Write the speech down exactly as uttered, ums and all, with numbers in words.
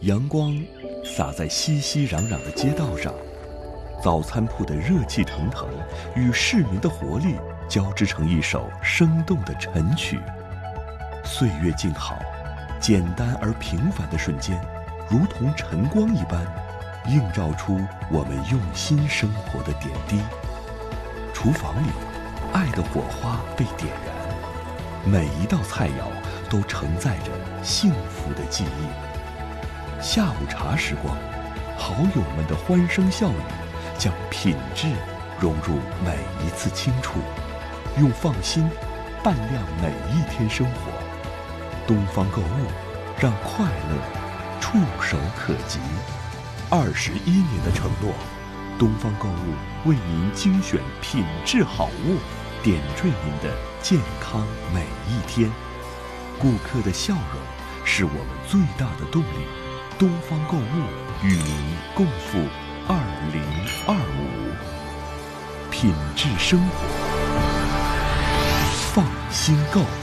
阳光洒在熙熙攘攘的街道上，早餐铺的热气腾腾与市民的活力交织成一首生动的晨曲。岁月静好，简单而平凡的瞬间，如同晨光一般，映照出我们用心生活的点滴。厨房里，爱的火花被点燃，每一道菜肴都承载着幸福的记忆。下午茶时光，好友们的欢声笑语将品质融入每一次轻触，用放心伴亮每一天生活。东方购物，让快乐触手可及。二十一年的承诺，东方购物为您精选品质好物，点缀您的健康每一天。顾客的笑容是我们最大的动力。东方购物与您共赴二零二五，品质生活，放心购。